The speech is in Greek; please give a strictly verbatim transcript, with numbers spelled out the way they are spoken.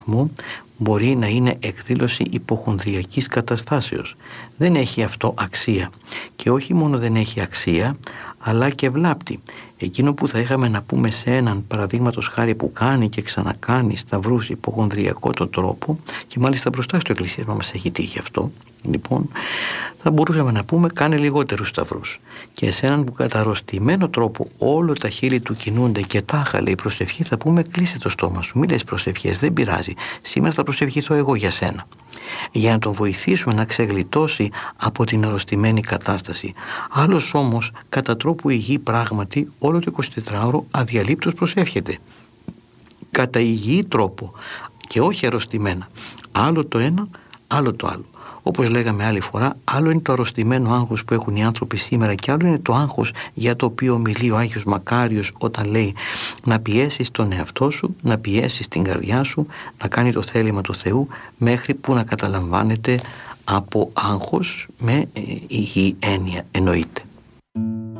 μου μπορεί να είναι εκδήλωση υποχονδριακής καταστάσεως. Δεν έχει αυτό αξία. Και όχι μόνο δεν έχει αξία, αλλά και βλάπτει. Εκείνο που θα είχαμε να πούμε σε έναν, παραδείγματος χάρη, που κάνει και ξανακάνει σταυρούς υποχονδριακό το τρόπο, και μάλιστα μπροστά στο εκκλησίασμα μας έχει τύχει αυτό, λοιπόν, θα μπορούσαμε να πούμε κάνε λιγότερους σταυρούς. Και σε έναν που κατά αρρωστημένο τρόπο όλο τα χείλη του κινούνται και τάχα λέει προσευχή, θα πούμε κλείσε το στόμα σου, μη λες προσευχές, δεν πειράζει, σήμερα θα προσευχηθώ εγώ για σένα, για να τον βοηθήσουμε να ξεγλιτώσει από την αρρωστημένη κατάσταση. Άλλος όμως κατά τρόπο υγιή πράγματι όλο το εικοσιτετράωρο αδιαλείπτως προσεύχεται κατά υγιή τρόπο και όχι αρρωστημένα, άλλο το ένα άλλο το άλλο. Όπως λέγαμε άλλη φορά, άλλο είναι το αρρωστημένο άγχος που έχουν οι άνθρωποι σήμερα και άλλο είναι το άγχος για το οποίο μιλεί ο Άγιος Μακάριος όταν λέει να πιέσεις τον εαυτό σου, να πιέσεις την καρδιά σου, να κάνει το θέλημα του Θεού μέχρι που να καταλαμβάνεται από άγχος με υγιή έννοια εννοείται.